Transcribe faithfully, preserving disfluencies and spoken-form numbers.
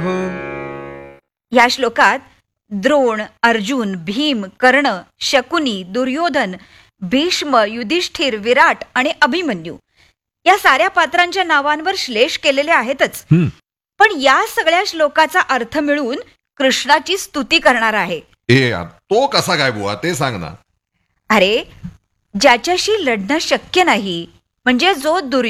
या श्लोकात द्रोण, अर्जुन, भीम, कर्ण, शकुनी, दुर्योधन, भीष्म, युधिष्ठिर, विराट आणि अभिमन्यू या साऱ्या पात्रांच्या नावांवर श्लेष केलेले आहेतच. पण या सगळ्या श्लोकाचा अर्थ मिळून कृष्णाची स्तुती करणार आहे. ए यार, तो कसा काय बुवा ते सांग ना. अरे, ज्याच्याशी लढणं शक्य नाही, म्हणजे जो दुर्योधन